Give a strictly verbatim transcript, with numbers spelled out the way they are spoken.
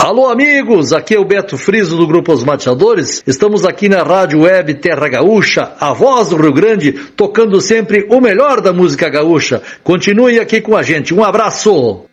Alô amigos, aqui é o Beto Friso do Grupo Os Mateadores, estamos aqui na Rádio Web Terra Gaúcha, a voz do Rio Grande, tocando sempre o melhor da música gaúcha. Continue aqui com a gente, um abraço!